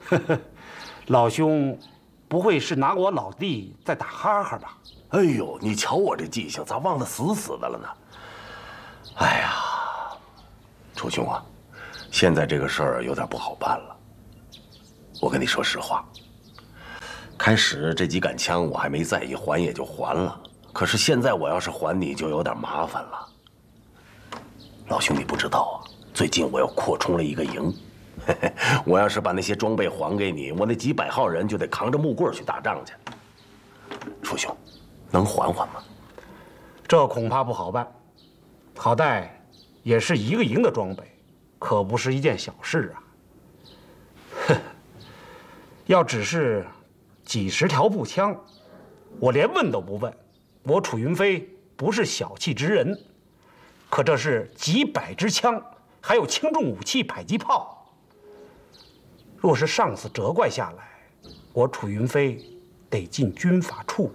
老兄，不会是拿我老弟在打哈哈吧？ 哎呦，你瞧我这记性，咋忘得死死的了呢？哎呀，楚兄啊，现在这个事儿有点不好办了。我跟你说实话，开始这几杆枪我还没在意，还也就还了。可是现在我要是还你，就有点麻烦了。老兄，你不知道啊，最近我要扩充了一个营。我要是把那些装备还给你，我那几百号人就得扛着木棍去打仗去。楚兄，能缓缓吗？ 这恐怕不好办。好歹也是一个营的装备，可不是一件小事啊。哼，要只是几十条步枪，我连问都不问。我楚云飞不是小气之人，可这是几百支枪，还有轻重武器、迫击炮。若是上司责怪下来，我楚云飞得进军法处。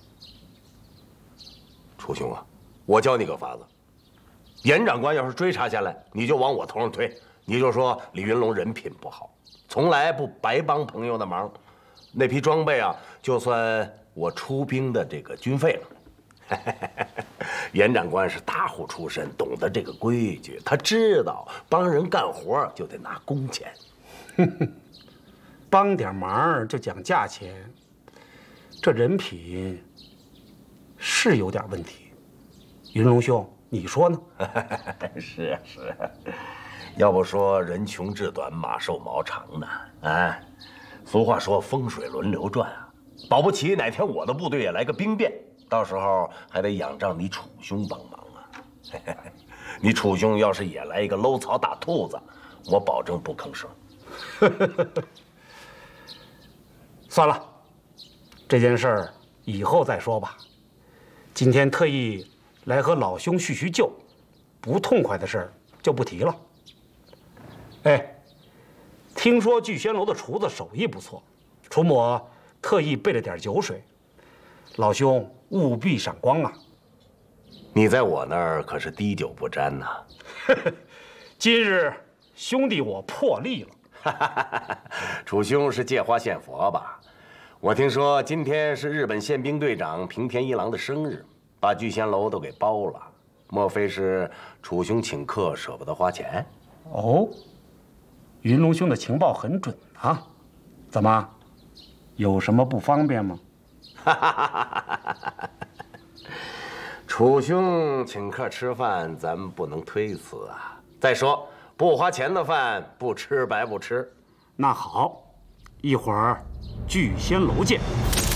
楚兄啊，我教你个法子，严长官要是追查下来，你就往我头上推，你就说李云龙人品不好，从来不白帮朋友的忙，那批装备啊，就算我出兵的这个军费了。严长官是大户出身，懂得这个规矩，他知道帮人干活就得拿工钱。 帮点忙就讲价钱，这人品是有点问题。云龙兄，你说呢？ 是啊是啊，要不说人穷志短，马瘦毛长呢。哎，俗话说风水轮流转啊，保不齐哪天我的部队也来个兵变，到时候还得仰仗你楚兄帮忙啊。你楚兄要是也来一个搂草打兔子，我保证不吭声。 算了，这件事儿以后再说吧。今天特意来和老兄叙叙旧，不痛快的事儿就不提了。哎，听说聚轩楼的厨子手艺不错，楚某特意备了点酒水，老兄务必赏光啊。 你在我那儿可是滴酒不沾呐。 今日兄弟我破例了。 楚兄是借花献佛吧？我听说今天是日本宪兵队长平田一郎的生日，把聚贤楼都给包了。莫非是楚兄请客舍不得花钱？ 哦，云龙兄的情报很准啊。怎么，有什么不方便吗？ 楚兄请客吃饭，咱们不能推辞啊。再说，不花钱的饭不吃白不吃。 那好，一会儿聚仙楼见。